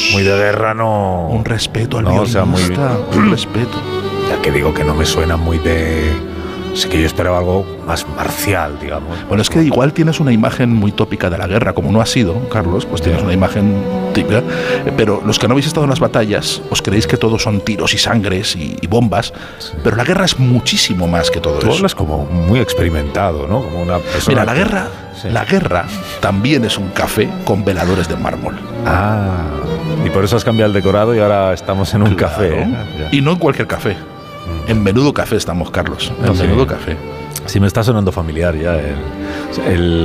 muy de guerra no... Un respeto al no, violinista, o sea, un respeto. Ya que digo que no me suena muy de... Sí que yo esperaba algo más marcial, digamos. Bueno, es que igual tienes una imagen muy tópica de la guerra, como no ha sido, Carlos, pues tienes una imagen típica, pero los que no habéis estado en las batallas, os creéis que todo son tiros y sangres y bombas, pero la guerra es muchísimo más que todo Tú eso. hablas como muy experimentado, ¿no? Como una persona... Mira, la guerra también es un café con veladores de mármol. Ah, y por eso has cambiado el decorado y ahora estamos en un café. ¿Eh? Y no en cualquier café. En Menudo Café estamos, Carlos. En Menudo Café. Sí, me está sonando familiar ya